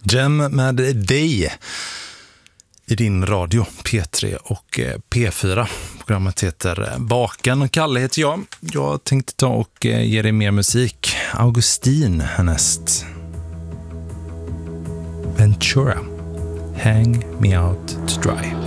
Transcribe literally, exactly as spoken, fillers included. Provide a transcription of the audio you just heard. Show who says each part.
Speaker 1: Gem med dig i din radio P tre och P fyra. Programmet heter Vaken. Kalle heter jag. Jag tänkte ta och ge dig mer musik. Augustin härnäst. Ventura. Hang me out to dry.